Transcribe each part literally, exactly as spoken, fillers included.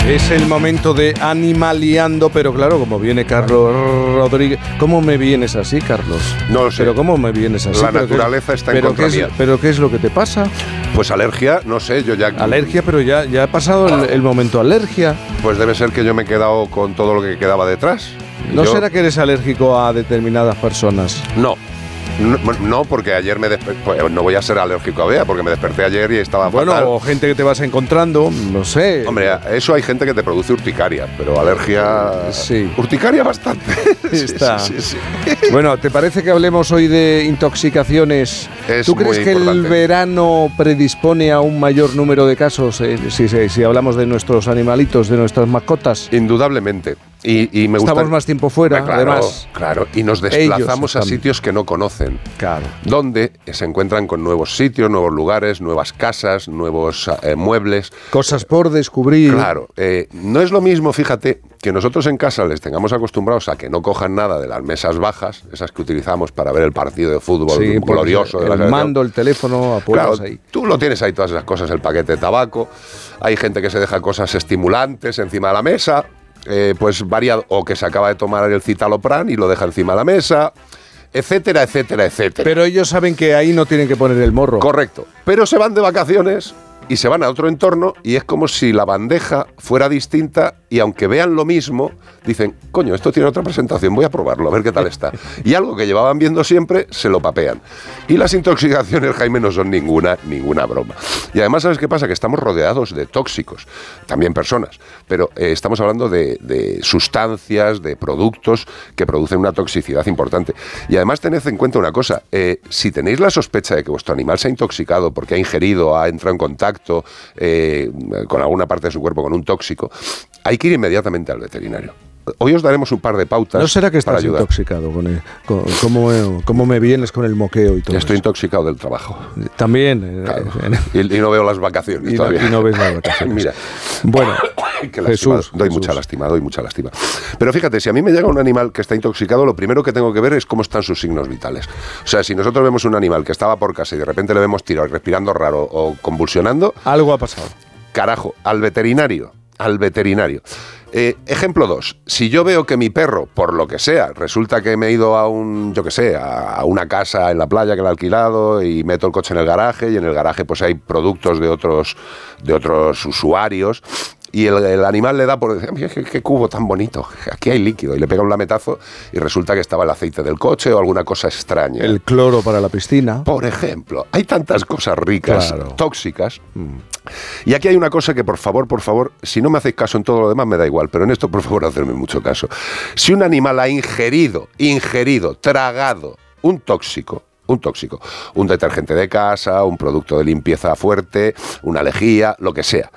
Es el momento de Animaliando, pero claro, como viene Carlos Rodríguez... ¿Cómo me vienes así, Carlos? No lo sé. ¿Pero cómo me vienes así? La naturaleza está en contra mía. ¿Pero qué es lo que te pasa? Pues alergia, no sé, yo ya... Alergia, pero ya, ya ha pasado el, el momento alergia. Pues debe ser que yo me he quedado con todo lo que quedaba detrás. ¿No yo... será que eres alérgico a determinadas personas? No. No, no, porque ayer me desperté, pues no voy a ser alérgico a Bea, porque me desperté ayer y estaba bueno, fatal. Bueno, o gente que te vas encontrando, no sé. Hombre, eso hay gente que te produce urticaria, pero alergia... Sí. Urticaria bastante. Está. Sí, sí, sí, sí. Bueno, ¿te parece que hablemos hoy de intoxicaciones? Es ¿Tú crees que importante. el verano predispone a un mayor número de casos, eh, si, si, si hablamos de nuestros animalitos, de nuestras mascotas? Indudablemente. Y, y me Estamos gusta... más tiempo fuera, claro, además. Claro, y nos desplazamos a sitios que no conocen. Claro. Donde se encuentran con nuevos sitios, nuevos lugares, nuevas casas, nuevos eh, muebles. Cosas por descubrir. Claro. Eh, no es lo mismo, fíjate, que nosotros en casa les tengamos acostumbrados a que no cojan nada de las mesas bajas, esas que utilizamos para ver el partido de fútbol sí, glorioso. El, de la el mando, el teléfono, apoyas claro, ahí. Tú lo tienes ahí, todas esas cosas, el paquete de tabaco. Hay gente que se deja cosas estimulantes encima de la mesa. Eh, pues variado, o que se acaba de tomar el citalopram y lo deja encima de la mesa, etcétera, etcétera, etcétera. Pero ellos saben que ahí no tienen que poner el morro. Correcto. Pero se van de vacaciones y se van a otro entorno y es como si la bandeja fuera distinta y aunque vean lo mismo, dicen, coño, esto tiene otra presentación, voy a probarlo, a ver qué tal está. Y algo que llevaban viendo siempre, se lo papean. Y las intoxicaciones, Jaime, no son ninguna, ninguna broma. Y además, ¿sabes qué pasa? Que estamos rodeados de tóxicos, también personas, pero eh, estamos hablando de, de sustancias, de productos que producen una toxicidad importante. Y además tened en cuenta una cosa, eh, si tenéis la sospecha de que vuestro animal se ha intoxicado porque ha ingerido, ha entrado en contacto eh, con alguna parte de su cuerpo con un tóxico, hay que ir inmediatamente al veterinario. Hoy os daremos un par de pautas. ¿No será que estás intoxicado con el, con, cómo, cómo me vienes con el moqueo y todo? Estoy eso? intoxicado del trabajo. También. Claro. y, y no veo las vacaciones y todavía. No, y no ves las vacaciones. Mira. Bueno, que Jesús, doy Jesús. mucha lástima, doy mucha lástima. Pero fíjate, si a mí me llega un animal que está intoxicado, lo primero que tengo que ver es cómo están sus signos vitales. O sea, si nosotros vemos un animal que estaba por casa y de repente le vemos tirado, respirando raro o convulsionando... Algo ha pasado. Carajo, al veterinario. Al veterinario. Eh, ejemplo dos. Si yo veo que mi perro, por lo que sea, resulta que me he ido a un, yo que sé, a una casa en la playa que le he alquilado y meto el coche en el garaje y en el garaje pues hay productos de otros, de otros usuarios y el, el animal le da por decir, mira qué, qué cubo tan bonito, aquí hay líquido, y le pega un lametazo y resulta que estaba el aceite del coche o alguna cosa extraña. El cloro para la piscina. Por ejemplo, hay tantas cosas ricas, claro. tóxicas. Mm. Y aquí hay una cosa que, por favor, por favor, si no me hacéis caso en todo lo demás, me da igual, pero en esto, por favor, hacerme mucho caso. Si un animal ha ingerido, ingerido, tragado un tóxico, un tóxico, un detergente de casa, un producto de limpieza fuerte, una lejía, lo que sea,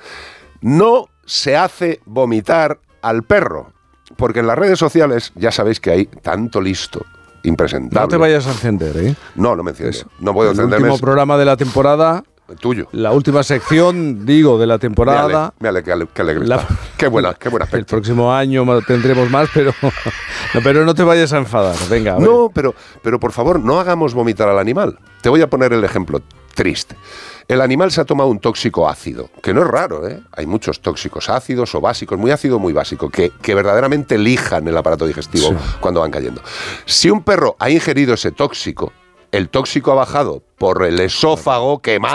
no se hace vomitar al perro, porque en las redes sociales ya sabéis que hay tanto listo, impresentable. No te vayas a encender, ¿eh? No, no me enciendo. No puedo encenderme. El último programa de la temporada... Tuyo. La última sección, digo, de la temporada. Me ale, me ale, qué alegre la, qué buena, qué buen aspecto. El próximo año tendremos más, pero no, pero no te vayas a enfadar. Venga, a ver. No, pero, pero por favor, no hagamos vomitar al animal. Te voy a poner el ejemplo triste. El animal se ha tomado un tóxico ácido, que no es raro, ¿eh? Hay muchos tóxicos ácidos o básicos, muy ácido o muy básico, que, que verdaderamente lijan el aparato digestivo sí. cuando van cayendo. Si un perro ha ingerido ese tóxico, el tóxico ha bajado por el esófago quemado.